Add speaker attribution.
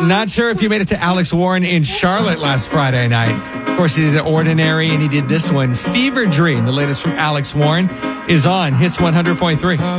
Speaker 1: Not sure if you made it to Alex Warren in Charlotte last Friday night. Of course, he did Ordinary, and he did this one. Fever Dream, the latest from Alex Warren, is on Hits 100.3.